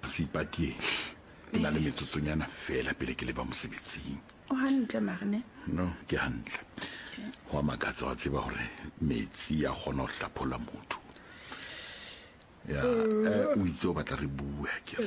Sipati ke na le metsotsonyana fela pele ke le ba mosebetsing. O hantle marne? No, ke hantle. Wa makatsa wa tseba hore metsi a gona go hlaphola motho. Ya, o itse o batla re bue ke.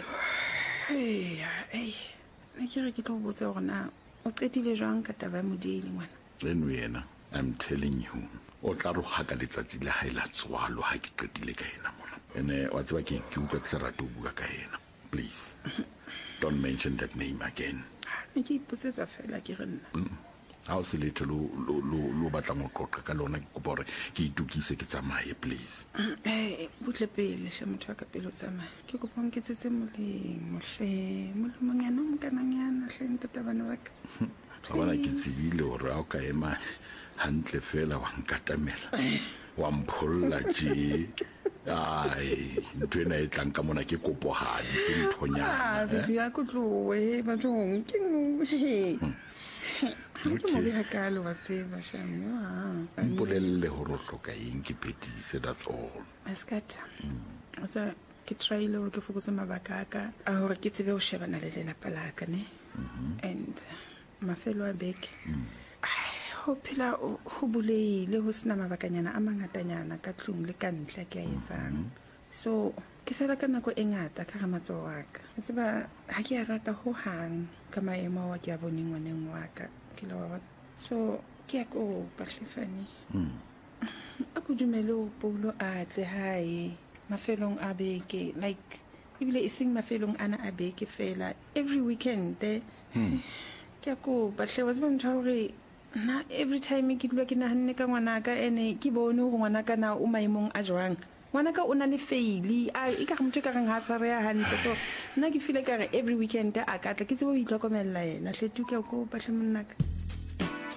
Ne ke re ke tlo botsa hore na o qetile jwang ka taba ya modile ngwana? Yena, I'm telling you. O tla ro haka letsatsi le ha ila tswalo ha ke qetile ka ena mona. Ene wa tseba ke utlwa ke se rata bua ka ena. Please. Don't mention that name again. Ne ke ipotsetsa fela ke re nna. Ha o se letho lo batla mo qoqa ka lona ke kopa hore ke itukise ke tsamaye please. Butle pele hle motho wa ka pele o tsamaya. Ke kopa o nketsetse molemo monyana o mokananyana hle ntata bana ba ka. Sa bona ke tsebile hore ha o ka ema hantle fela wa nkatamela wa mpholla je ai ntwena e tlang ka mona ke kopohadi se nthonyana bibi ya kutlowe bathong ke he ke mo bia ka lo wa tseba shame mpolelle hore o hloka eng ke petise that's all askata asa ke traile hore ke fokotse mabaka ka a hore ke tsebe ho shebana le lelapa la ka ne and mafelo a beke ho phela ho buleile ho sena mabakanyana a mangatanyana ka tlung le ka ntle ke a etsang so ke sala ka nako e ngata ka ramatso wa ka tseba ha ke a rata ho hang ka maemo wa ke a boneng ngwaneng wa ka ke la wa so ke a ko pahlefani a go dumele o Paulo a tle hae mafelong a beke like ibile ising mafelong ana a beke fela every weekend ke a ko pahle wa tseba ntho hore na every time ke dula ke nahanne ka ngwana ka ene ke bone ho ngwana ka na o maimong a jwang ngwana ka o na le faili e ka motho ka reng ha tshware ya hantle so nna ke feel ka re every weekend a ka tla ke tsebo o itlhokomella yena hle tu ke go pahle monna ka